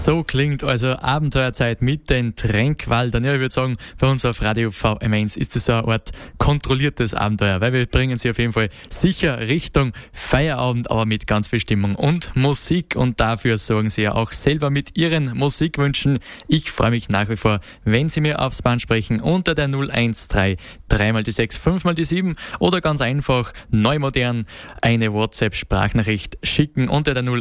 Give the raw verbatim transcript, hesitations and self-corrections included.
So klingt also Abenteuerzeit mit den Tränkwaldern. Ja, ich würde sagen, bei uns auf Radio V M eins ist das so eine Art kontrolliertes Abenteuer, weil wir bringen sie auf jeden Fall sicher Richtung Feierabend, aber mit ganz viel Stimmung und Musik. Und dafür sorgen sie ja auch selber mit ihren Musikwünschen. Ich freue mich nach wie vor, wenn Sie mir aufs Band sprechen unter der null eins drei, drei mal die sechs, fünf mal die sieben oder ganz einfach neu modern eine WhatsApp-Sprachnachricht schicken unter der null